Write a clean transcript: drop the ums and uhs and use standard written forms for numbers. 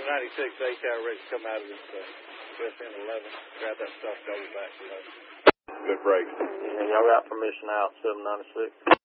796 ACAL ready to come out of this west end 11. Grab that stuff, double back. Good break. And y'all got permission out, 796.